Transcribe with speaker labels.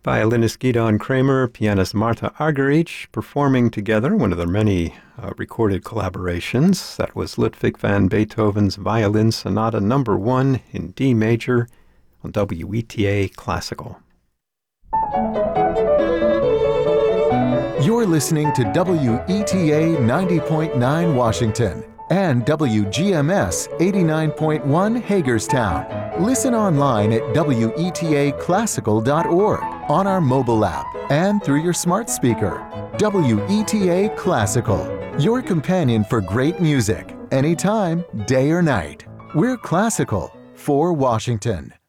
Speaker 1: Violinist Gidon Kramer, pianist Marta Argerich, performing together one of their many recorded collaborations. That was Ludwig van Beethoven's Violin Sonata No. 1 in D major on WETA Classical.
Speaker 2: You're listening to WETA 90.9 Washington and WGMS 89.1 Hagerstown. Listen online at WETAClassical.org, on our mobile app, and through your smart speaker. WETA Classical, your companion for great music, anytime, day or night. We're classical for Washington.